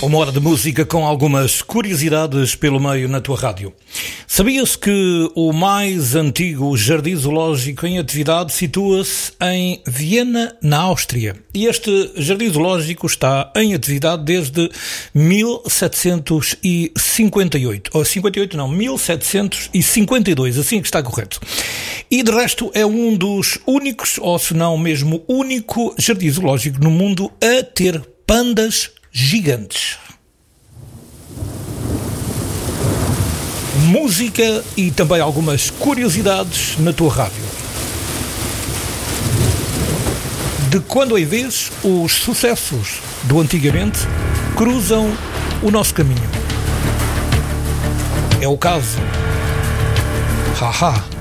Uma hora de música com algumas curiosidades pelo meio na tua rádio. Sabias que o mais antigo jardim zoológico em atividade situa-se em Viena, na Áustria? E este jardim zoológico está em atividade desde 1758. Ou 58 não, 1752, assim que está correto. E de resto é um dos únicos, ou se não mesmo único, jardim zoológico no mundo a ter pandas gigantes. Música e também algumas curiosidades na tua rádio. De quando em vez, os sucessos do antigamente cruzam o nosso caminho. É o caso. Haha.